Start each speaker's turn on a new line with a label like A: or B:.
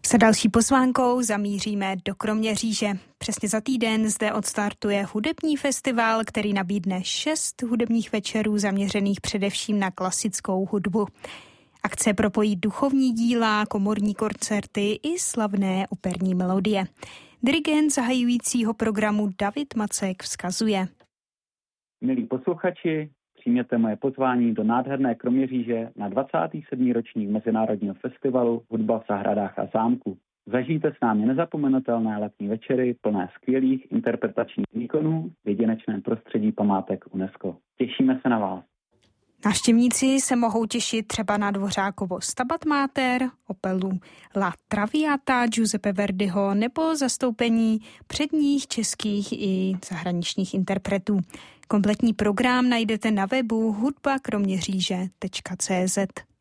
A: Se další pozvánkou zamíříme do Kroměříže. Přesně za týden zde odstartuje hudební festival, který nabídne 6 hudebních večerů zaměřených především na klasickou hudbu. Akce propojí duchovní díla, komorní koncerty i slavné operní melodie. Dirigent zahajujícího programu David Macek vzkazuje.
B: Milí posluchači, přijměte moje pozvání do nádherné Kroměříže na 27. ročník Mezinárodního festivalu Hudba v zahradách a zámku. Zažijte s námi nezapomenutelné letní večery plné skvělých interpretačních výkonů v jedinečném prostředí památek UNESCO. Těšíme se na vás.
A: Návštěvníci se mohou těšit třeba na Dvořákovo Stabat Mater, opelu La Traviata Giuseppe Verdiho nebo zastoupení předních českých i zahraničních interpretů. Kompletní program najdete na webu hudbakroměříže.cz.